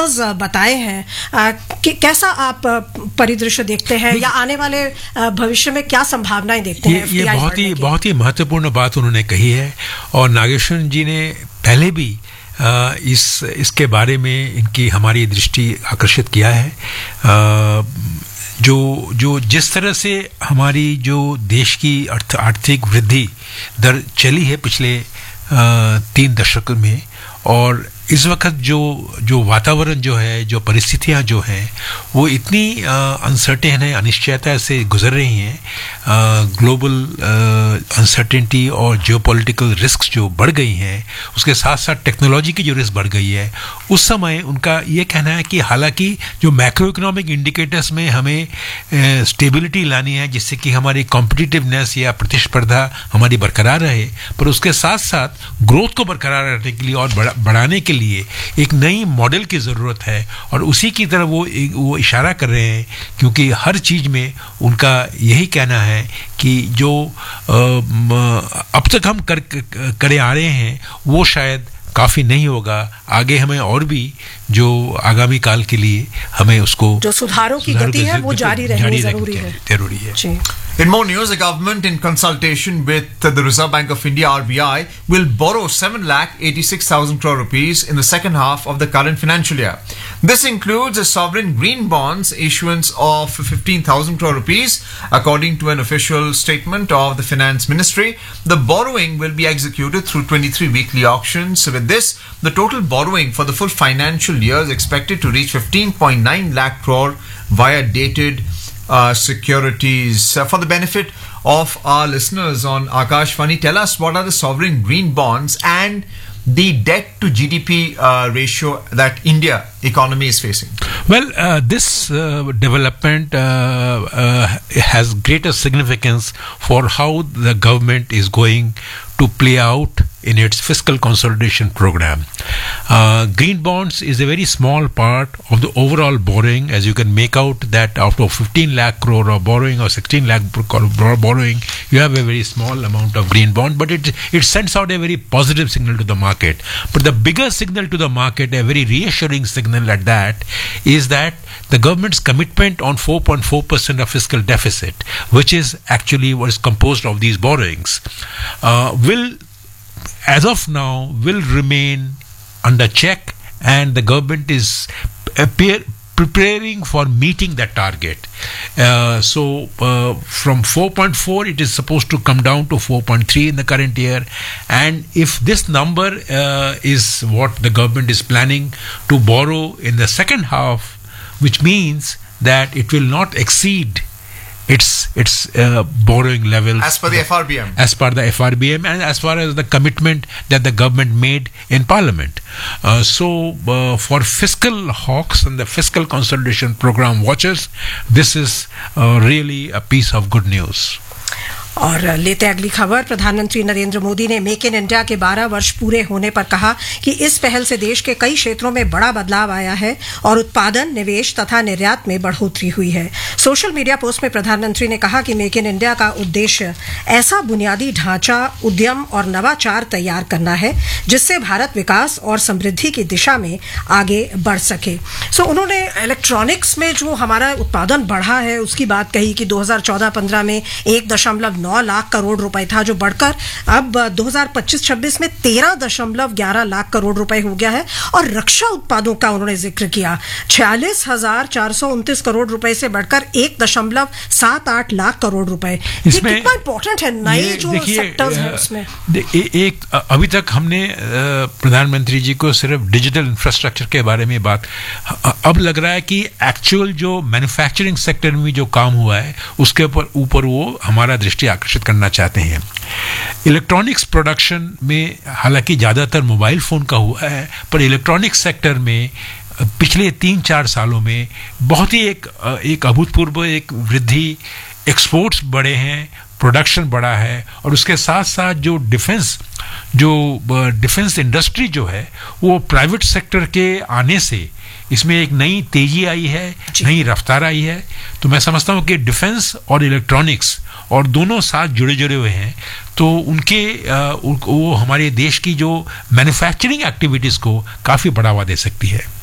Numbers बताए हैं, कि कैसा आप परिदृश्य देखते हैं या आने वाले भविष्य में क्या संभावनाएं देखते हैं? ये बहुत ही महत्वपूर्ण बात उन्होंने कही है, और नागेश्वरन जी ने पहले भी इसके बारे में इनकी हमारी दृष्टि आकर्षित किया है। जो जिस तरह से हमारी जो देश की आर्थिक वृद्धि दर चली है पिछले 3 दशक में, और इस वक्त जो वातावरण जो है, जो परिस्थितियां जो हैं, वो इतनी अनसर्टेन है, अनिश्चयता से गुजर रही हैं, ग्लोबल अनसर्टेनिटी और जियोपॉलिटिकल रिस्क जो बढ़ गई हैं, उसके साथ साथ टेक्नोलॉजी की जो रिस्क बढ़ गई है, उस समय उनका ये कहना है कि हालांकि जो मैक्रो इकोनॉमिक इंडिकेटर्स में हमें स्टेबिलिटी लानी है, जिससे कि हमारी कॉम्पिटिटिवनेस या प्रतिस्पर्धा हमारी बरकरार रहे, पर उसके साथ साथ ग्रोथ को बरकरार रखने के लिए और बढ़ाने के लिए एक नई मॉडल की ज़रूरत है, और उसी की तरफ वो इशारा कर रहे हैं, क्योंकि हर चीज़ में उनका यही कहना है कि जो अब तक हम करे आ रहे हैं वो शायद काफ़ी नहीं होगा, आगे हमें और भी जो आगामी काल के लिए हमें उसको जो सुधारों की गति है वो जारी रहनी जरूरी है। In more news, the government, in consultation with the Reserve Bank of India (RBI), will borrow 7,86,000 crore rupees in the second half of the current financial year. This includes a sovereign green bonds issuance of 15,000 crore rupees, according to an official statement of the Finance Ministry. The borrowing will be executed through 23 weekly auctions. With this, the total borrowing for the full financial year is expected to reach 15.9 lakh crore via dated securities. For the benefit of our listeners on Akashvani, tell us what are the sovereign green bonds and the debt to GDP ratio that India economy is facing. Well, this development has greater significance for how the government is going to play out in its fiscal consolidation program. Green bonds is a very small part of the overall borrowing, as you can make out that out of 15 lakh crore of borrowing or 16 lakh crore borrowing, you have a very small amount of green bond, but it sends out a very positive signal to the market. But the bigger signal to the market, a very reassuring signal at that, is that the government's commitment on 4.4% of fiscal deficit, which is actually what is composed of these borrowings, will, as of now, will remain under check, and the government is preparing for meeting that target. So from 4.4 it is supposed to come down to 4.3 in the current year, and if this number is what the government is planning to borrow in the second half, which means that it will not exceed its borrowing levels as per the FRBM, and as far as the commitment that the government made in Parliament. So for fiscal hawks and the fiscal consolidation program watchers, this is really a piece of good news. और लेते अगली खबर, प्रधानमंत्री नरेंद्र मोदी ने make in India के 12 वर्ष पूरे होने पर कहा कि इस पहल से देश के कई क्षेत्रों में बड़ा बदलाव आया है और उत्पादन, निवेश तथा निर्यात में बढ़ोतरी हुई है। सोशल मीडिया पोस्ट में प्रधानमंत्री ने कहा कि मेक इन इंडिया का उद्देश्य ऐसा बुनियादी ढांचा, उद्यम और नवाचार तैयार करना है जिससे भारत विकास और समृद्धि की दिशा में आगे बढ़ सके। उन्होंने इलेक्ट्रॉनिक्स में जो हमारा उत्पादन बढ़ा है उसकी बात कही कि 2014-15 में 1.9 लाख करोड़ रुपए था, जो बढ़कर अब 2025-26 में 13.11 लाख करोड़ रुपए हो गया है। और रक्षा उत्पादों का उन्होंने जिक्र किया, 46,429 करोड़ रुपए से बढ़कर 1.78 लाख करोड़ रुपए। ये कितना इंपॉर्टेंट है, नए जो सेक्टर्स हैं उसमें। एक अभी तक हमने प्रधानमंत्री जी को सिर्फ डिजिटल इंफ्रास्ट्रक्चर के बारे में बात, अब लग रहा है कि एक्चुअल जो मैन्युफैक्चरिंग सेक्टर में जो काम हुआ है उसके ऊपर वो हमारा दृष्टि आकर्षित करना चाहते हैं। इलेक्ट्रॉनिक्स प्रोडक्शन में हालांकि ज़्यादातर मोबाइल फ़ोन का हुआ है, पर इलेक्ट्रॉनिक्स सेक्टर में पिछले 3-4 सालों में बहुत ही एक अभूतपूर्व एक वृद्धि, एक्सपोर्ट्स बढ़े हैं, प्रोडक्शन बढ़ा है, और उसके साथ साथ जो डिफेंस इंडस्ट्री जो है वो प्राइवेट सेक्टर के आने से इसमें एक नई तेजी आई है, नई रफ्तार आई है। तो मैं समझता हूँ कि डिफेंस और इलेक्ट्रॉनिक्स और दोनों साथ जुड़े हुए हैं, तो वो हमारे देश की जो मैन्युफैक्चरिंग एक्टिविटीज़ को काफ़ी बढ़ावा दे सकती है।